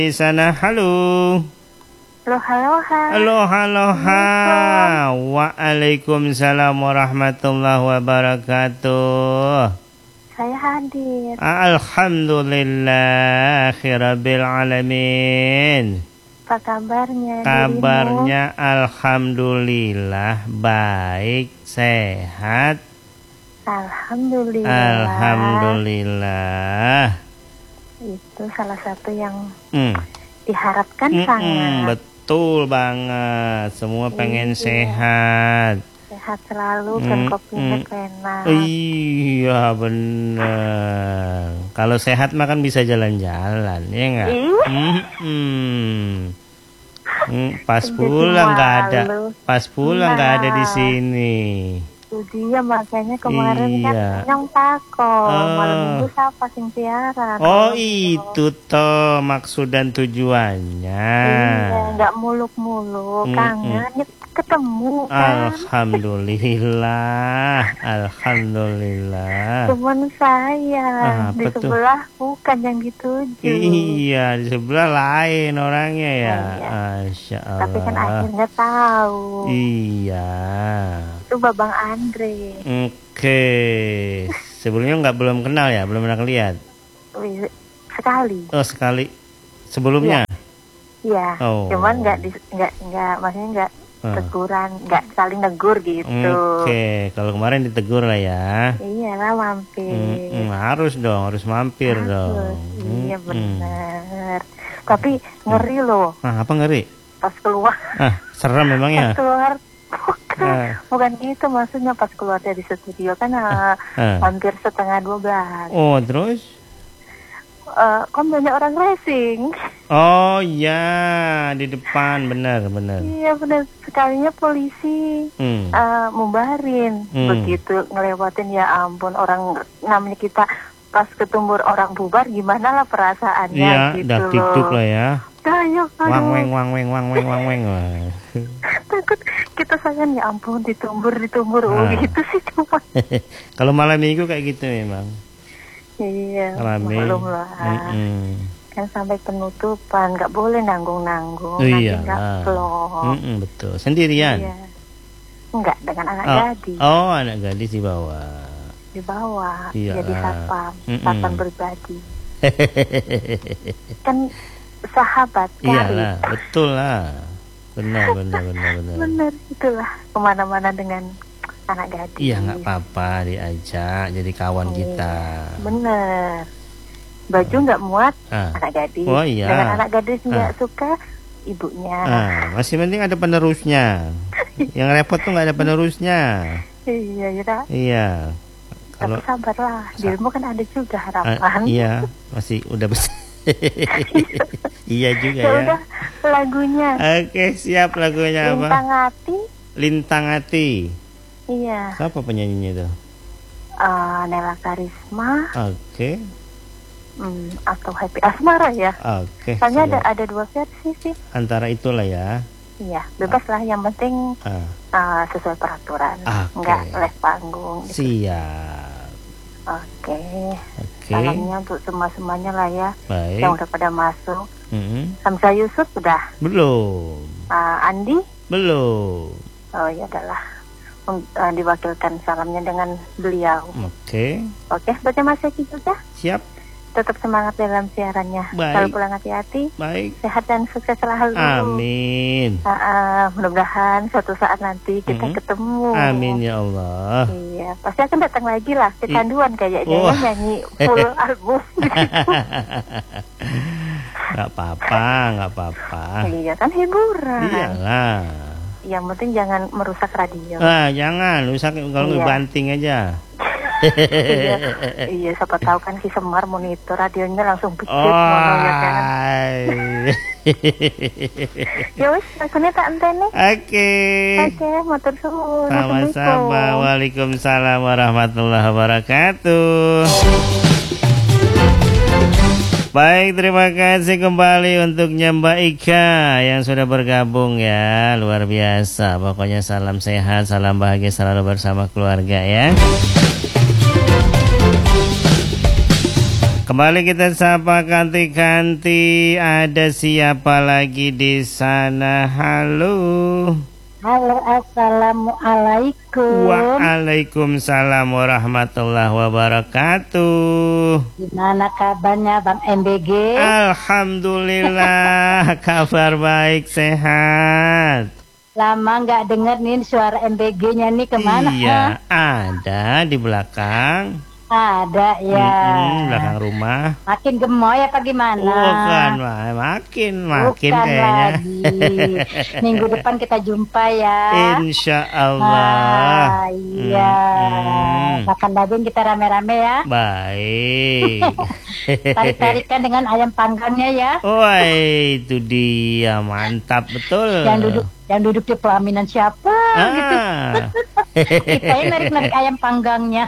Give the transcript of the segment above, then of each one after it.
Di sana, halo. Halo. Halo. Waalaikumsalam warahmatullahi wabarakatuh. Saya hadir. Alhamdulillahirabbil alamin. Apa kabarnya? Kabarnya alhamdulillah baik, sehat. Alhamdulillah. Itu salah satu yang diharapkan sangat. Betul banget. Semua pengen sehat. Sehat selalu dan kopinya enak. Iya bener. Kalau sehat mah kan bisa jalan-jalan, ya nggak? Pas pulang nggak ada. Pas pulang nggak ada di sini. Itu dia makanya kemarin kan yang takut malam minggu siapa sing siaran. Oh itu toh maksud dan tujuannya. Iya, nggak muluk-muluk, kangen ketemu kan. Alhamdulillah. Teman saya di sebelah bukan yang dituju. Iya, di sebelah lain orangnya ya. Masya Allah. Tapi kan akhirnya tahu. Iya. Itu Babang Andre. Oke. Sebelumnya belum kenal ya, belum pernah lihat. Sekali. Oh sekali. Sebelumnya? Iya. Cuman nggak maksudnya nggak teguran, nggak saling negur gitu. Oke, kalau kemarin ditegur lah ya. Iyalah mampir. Harus dong, harus mampir dong. Iya benar. Tapi ngeri loh. Apa ngeri? Pas keluar. Serem memangnya. Pas keluar. Bukan gitu maksudnya, pas keluar dari studio kan hampir 11:30. Oh terus? Kan banyak orang racing. Oh iya, di depan benar. Iya benar, sekalinya polisi mubarin. Begitu ngelewatin, ya ampun, orang namanya kita pas ketumbur orang bubar, gimana lah perasaannya. Iya, gitu dah tiktuk lah ya. Wang weng. Takut kita sayang, ya ampun, ditumbur gitu sih cuma. Kalau malam minggu kayak gitu memang. Iya, maklum lah. Kan sampai penutupan, nggak boleh nanggung. Nanti nggak plong. Betul. Sendirian? Iya. Enggak, dengan anak gadis. Oh, anak gadis di bawah. Jadi satpam pribadi. Kan sahabat karib. Iyalah, betul lah. Benar. Benar, itulah kemana-mana dengan anak gadis. Iya, nggak apa-apa, diajak jadi kawan kita. Bener. Baju nggak muat, anak gadis. Oh iya. Dengan anak gadis nggak suka, ibunya. Masih penting ada penerusnya. Yang repot tuh nggak ada penerusnya. Iya. Tapi sabarlah, dirimu kan ada juga harapan. Iya, masih udah besar. Iya juga ya. Udah lagunya. Oke, siap lagunya apa? Lintang Hati. Iya. Siapa penyanyinya itu? Nela Karisma. Oke. Atau Happy Asmara ya. Oke. Soalnya ada 2 versi sih. Antara itulah ya. Iya, bebas lah, yang penting sesuai peraturan. Enggak les panggung gitu. Siap. Oke. Salamnya untuk semuanya lah ya. Baik. Yang udah pada masuk. Hamzah Yusuf udah? Belum. Andi? Belum. Oh ya adalah. Diwakilkan salamnya dengan beliau. Oke, baca Mas Eki juga. Siap. Tetap semangat dalam siarannya. Selalu pulang hati-hati. Baik. Sehat dan sukses selalu. Amin. Mudah-mudahan suatu saat nanti kita ketemu. Amin ya Allah. Iya, pasti akan datang lagi lah. Kecanduan kayaknya nyanyi full album. Gak apa-apa. Iya kan, hiburan. Iyalah. Yang penting jangan merusak radio. Jangan rusak, kalau banting aja. Iya, siapa tahu kan si Semar monitor radionya langsung bedit ya kan. Ya wis, lagunya tak enteni. Oke, matur suwun. Sama-sama. Waalaikumsalam warahmatullahi wabarakatuh. Baik, terima kasih kembali untuknya Mbak Ika yang sudah bergabung ya. Luar biasa. Pokoknya salam sehat, salam bahagia selalu bersama keluarga ya. Kembali kita sapa ganti-ganti. Ada siapa lagi di sana? Halo. Halo, assalamualaikum. Waalaikumsalam warahmatullahi wabarakatuh. Gimana kabarnya Bang MBG? Alhamdulillah, kabar baik, sehat. Lama nggak denger nih suara MBG-nya nih, kemana? Iya, ada di belakang. Ada ya. Belakang rumah. Makin gemoy apa gimana? Bukan, makin Bukan kayaknya. lagi. Minggu depan kita jumpa ya. Insya Allah. Iya. Makan daging kita rame-rame ya. Baik. Tarik-tarikan dengan ayam panggangnya ya. Wah, itu dia, mantap betul. Yang duduk di pelaminan siapa gitu. Kita yang narik-narik ayam panggangnya.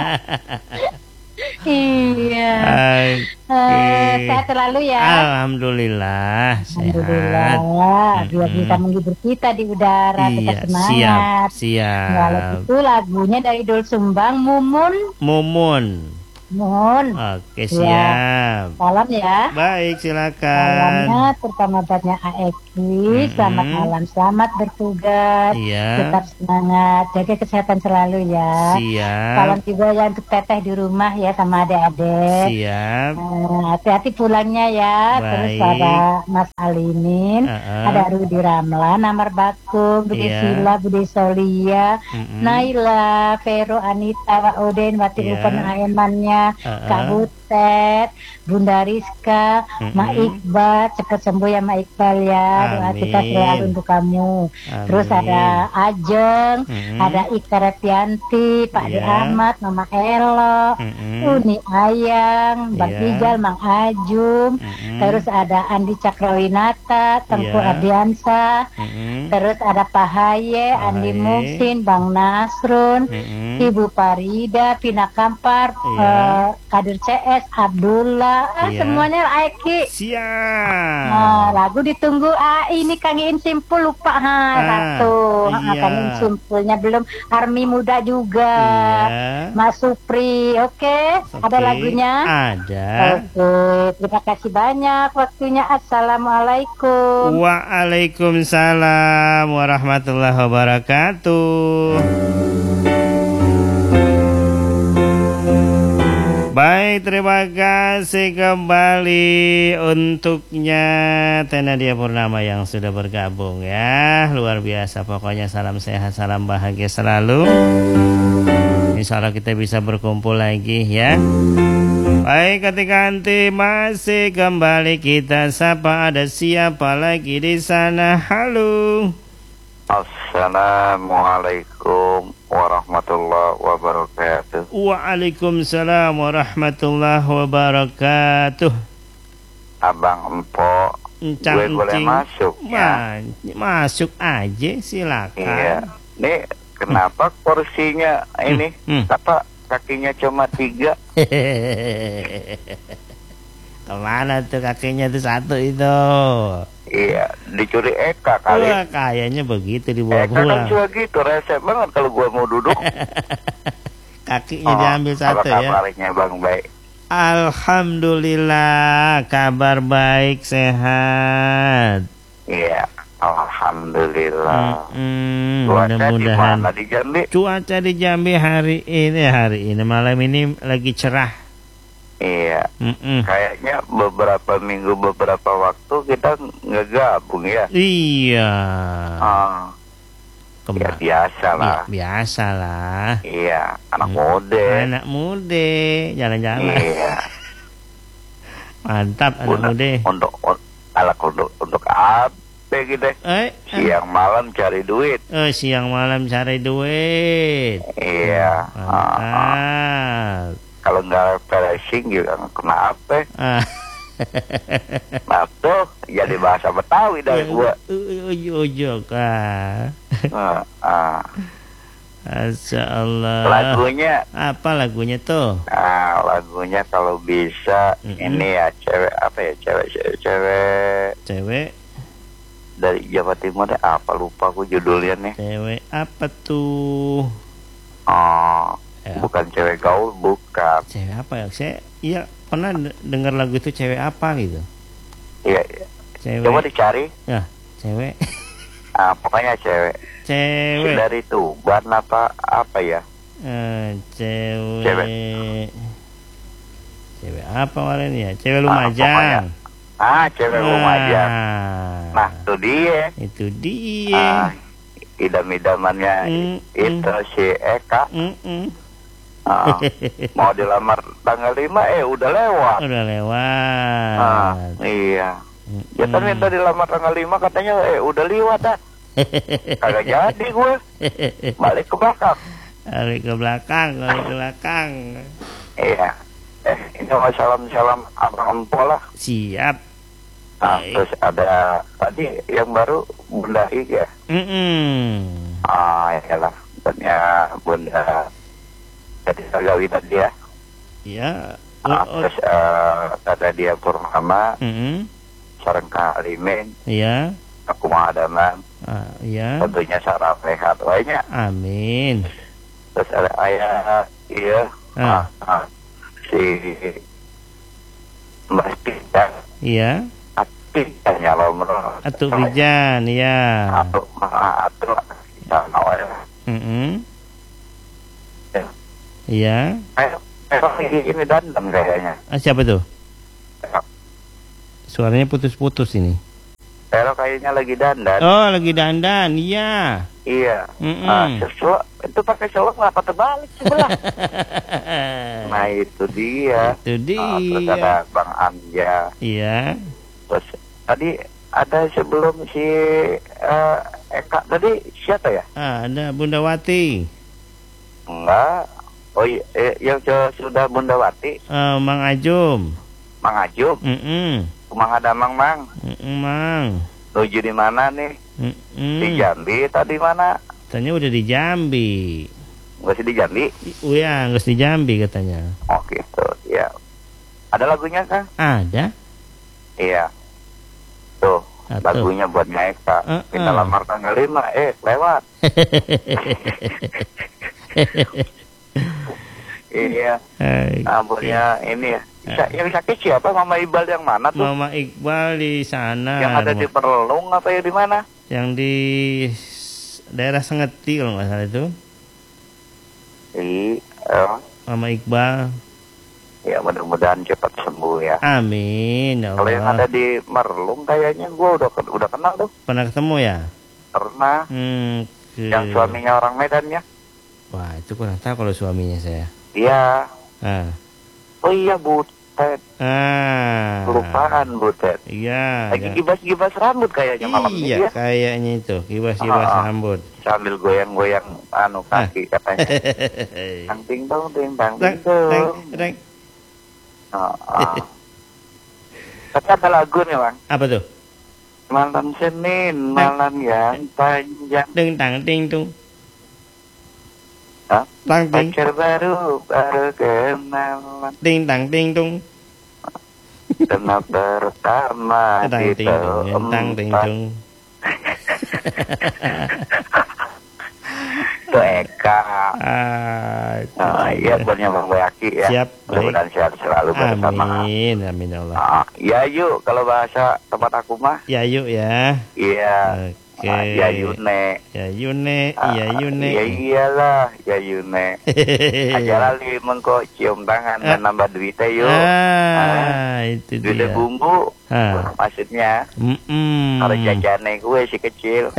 Iya. Sehat selalu ya. Alhamdulillah, sehat. Biar bisa menghibur kita di udara, kita semangat. Siap. Kalau itu lagunya dari Dul Sumbang, Mumun. Oke, siap. Salam ya. Baik, silakan. Salamnya terutama buatnya Aeki. Selamat malam, selamat bertugas. Iya. Tetap semangat, jaga kesehatan selalu ya. Siap. Salam juga ya untuk teteh di rumah ya sama adik-adik. Siap. Hati-hati pulangnya ya. Baik. Terus ada Mas Alimin, ada Rudi Ramlan, Amar Bakum, Budi Sila, Budi Solia, Naila, Vero, Anita, Wauden, Wati Upan, Aimannya, Kak Butet, Bunda Rizka, Mak Iqbal, cepat sembuh ya Mak Iqbal ya. Doa kita selalu untuk kamu. Terus ada Ajeng, ada Ika Repianti, Pak Di Ahmad, Mama Elo, Uni Ayang, Bang Ijal, Mang Ajum, terus ada Andi Cakrawinata, Tengku Ardiansa, terus ada Pak Haye, Andi Muksin, Bang Nasrun, Ibu Parida, Pina Kampar, Kadir CS, Abdullah, semuanya Aiki. Siap. Nah, lagu ditunggu. Ini Kang Iin Simpul lupa satu. Kang Iin Simpulnya belum. Army Muda juga. Mas Supri, oke. Ada lagunya? Ada. Oke, terima kasih banyak waktunya. Assalamualaikum. Waalaikumsalam warahmatullahi wabarakatuh. Baik, terima kasih kembali untuknya Tenadia Purnama yang sudah bergabung ya. Luar biasa, pokoknya salam sehat, salam bahagia selalu. Insya Allah kita bisa berkumpul lagi ya. Baik, ketika nanti masih kembali kita sapa, ada siapa lagi di sana? Halo. Assalamualaikum warahmatullahi wabarakatuh. Waalaikumsalam warahmatullahi wabarakatuh. Abang Empok, gue boleh masuk ya? Masuk aja, silakan. Iya. Nih kenapa kursinya ini apa kakinya cuma 3? Kemana tuh kakinya tuh satu itu? Iya, dicuri Eka kali. Wah, kayaknya begitu dibawa Eka pulang. kan juga gitu, resep banget kalau gua mau duduk. Kakinya diambil satu ya. Apa kabarnya Bang Baik? Alhamdulillah, kabar baik, sehat. Iya, alhamdulillah. Cuaca di Mudah-mudahan. mana di Jambi? Cuaca di Jambi hari ini malam ini lagi cerah. Iya, kayaknya beberapa minggu, beberapa waktu kita ngegabung ya. Iya. Ya biasa lah. Biasa lah. Iya, anak muda. Anak muda, jalan-jalan. Iya. Mantap anak muda. Untuk apa gitu? Siang malam cari duit. Siang malam cari duit. Iya. Mantap. Kalau nggak refreshing juga kena apa? Nah tuh jadi bahasa Betawi dari gua. Ujuk kah? Masya Allah. Lagunya apa lagunya tuh? Lagunya kalau bisa ini ya cewek apa ya cewek dari Jawa Timur deh, apa lupa aku judulnya nih. Cewek apa tuh? Bukan cewek gaul, bukan. Cewek apa ya? Iya, pernah dengar lagu itu cewek apa gitu? Iya. Cewek. Coba dicari. Ya, cewek. Pokoknya cewek. Cewek. Dari Tuban apa ya? Cewek. Cewek apa kemarin ya? Cewek Lumajang. Cewek Lumajang. Nah, itu dia. Idam-idamannya itu si Eka. Mau dilamar tanggal 5 udah lewat. Udah lewat. Iya. Ya kan minta dilamar tanggal 5 katanya udah lewat dah. Kagak jadi gue. Balik ke belakang. Iya. Ini mau salam abang empol lah. Siap. Terus ada tadi yang baru Bunda Ik ya. Iyalah. Bunda jadi Sagawi tadi ya. Iya. Terus kata dia Purnama. Sareng Kak Limin. Iya. Aku mau Adaman. Iya. Tentunya saraf sehat wanya. Amin. Terus ada ayah iya. Si Mbak Pita. Iya. Atanya lomro. Atuk Bijan, iya. Atuk sama waya. Iya. Ini dandan kayaknya. Siapa tuh? Suaranya putus-putus ini. Pero kayaknya lagi dandan. Oh, lagi dandan, iya. Iya. Itu pakai colok ngapa terbalik sebelah? Nah itu dia. Terus ada Bang Anja. Iya. Terus tadi ada sebelum si Eka tadi siapa ya? Ada Bunda Wati. Enggak. Oh iya, yang sudah Bunda Wati. Mang Ajum. Mang Ajum. Mang ada Mang. Mang. Tuju di mana nih? Di Jambi tadi mana? Katanya udah di Jambi. Nggak sih di Jambi? Iya, nggak di Jambi katanya. Oh gitu, ya. Ada lagunya kan? Ada. Iya. Tuh, lagunya buat Eka. Kita lamar tanggal 5, lewat. Iya. Ampulnya ini ya. Yang sakit siapa? Mama Iqbal yang mana tuh? Mama Iqbal di sana. Yang ada di Perlung apa ya di mana? Yang di daerah Sengeti kalau nggak salah itu. Mama Iqbal. Ya mudah-mudahan cepat sembuh ya. Amin. Ya Allah. Kalau yang ada di Merlung kayaknya gue udah kenal tuh. Pernah ketemu ya? Pernah. Yang suaminya orang Medan ya? Wah itu kurang tahu kalau suaminya saya. Iya. Oh iya Butet. Kelupaan Butet. Iya. Lagi gibas-gibas rambut kayaknya malam ini ya. Iya kayaknya itu gibas-gibas rambut. Sambil goyang-goyang kaki katanya. Tang ting dong ting tang ting dong. Tapi ada lagu nih Bang. Apa tuh? Malam Senin, malam yang panjang. Ting tang ting tung. Pacar baru kenalan. Ting tang ting tung. Kenal pertama di tang ting tung. Itu Eka. Iya benernya Bang Boyaki ya. Siap. Mudah-mudahan sehat selalu bersama. Amin, amin Allah. Ya yuk kalau bahasa tempat aku mah. Ya yuk ya. Iya. Ya Yune. Ya Yune, ya Yune. Ya iyalah, ya Yune. Aja lali mengko cium tangan dan nambah duitnya yuk. Itu dia. Duitnya bumbu. Maksudnya. Kalau jajannya gue si kecil.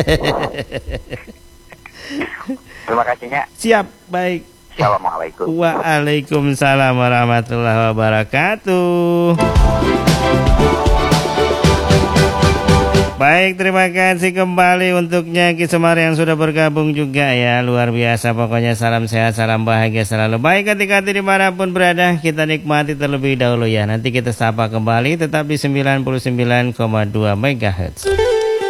Terima kasihnya. Siap, baik. Assalamualaikum. Waalaikumsalam warahmatullahi wabarakatuh. Baik, terima kasih kembali untuknya Kisomar yang sudah bergabung juga ya. Luar biasa pokoknya, salam sehat, salam bahagia selalu. Baik, hati-hati dimanapun berada, kita nikmati terlebih dahulu ya. Nanti kita sapa kembali tetap di 99,2 MHz.